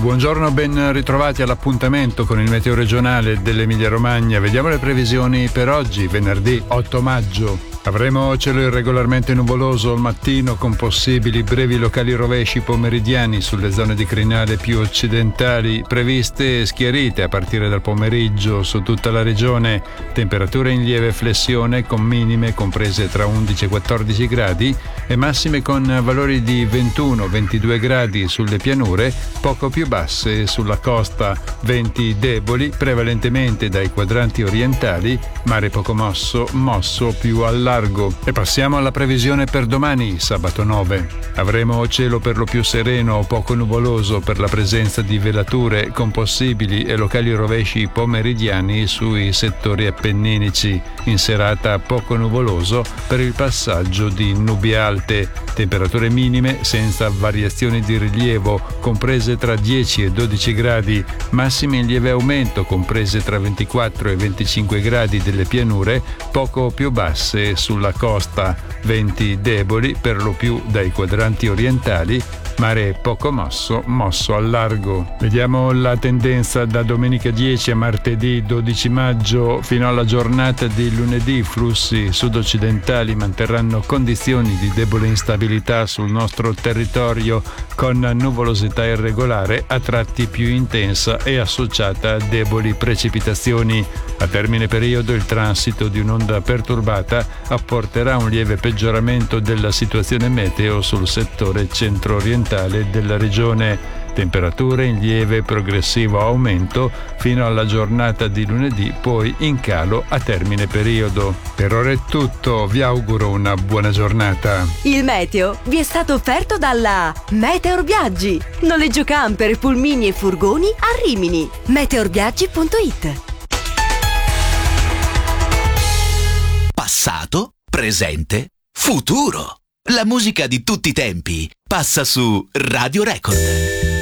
Buongiorno, ben ritrovati all'appuntamento con il meteo regionale dell'Emilia Romagna. Vediamo le previsioni per oggi, venerdì 8 maggio. Avremo cielo irregolarmente nuvoloso al mattino con possibili brevi locali rovesci pomeridiani sulle zone di crinale più occidentali, previste schiarite a partire dal pomeriggio su tutta la regione, temperature in lieve flessione con minime comprese tra 11 e 14 gradi e massime con valori di 21-22 gradi sulle pianure, poco più basse sulla costa, venti deboli prevalentemente dai quadranti orientali, mare poco mosso più al largo. E passiamo alla previsione per domani, sabato 9. Avremo cielo per lo più sereno o poco nuvoloso per la presenza di velature con possibili e locali rovesci pomeridiani sui settori appenninici. In serata poco nuvoloso per il passaggio di nubi alte. Temperature minime senza variazioni di rilievo, comprese tra 10 e 12 gradi, massime in lieve aumento, comprese tra 24 e 25 gradi delle pianure, poco più basse sulla costa, venti deboli per lo più dai quadranti orientali, mare poco mosso al largo. Vediamo la tendenza da domenica 10 a martedì 12 maggio fino alla giornata di lunedì. Flussi sud-occidentali manterranno condizioni di debole instabilità sul nostro territorio con nuvolosità irregolare a tratti più intensa e associata a deboli precipitazioni. A termine periodo il transito di un'onda perturbata apporterà un lieve peggioramento della situazione meteo sul settore centro-orientale della regione. Temperature in lieve progressivo aumento fino alla giornata di lunedì, poi in calo a termine periodo. Per ora è tutto, vi auguro una buona giornata. Il meteo vi è stato offerto dalla Meteor Viaggi. Noleggio camper, pulmini e furgoni a Rimini. meteorviaggi.it. Passato, presente, futuro. La musica di tutti i tempi passa su Radio Record.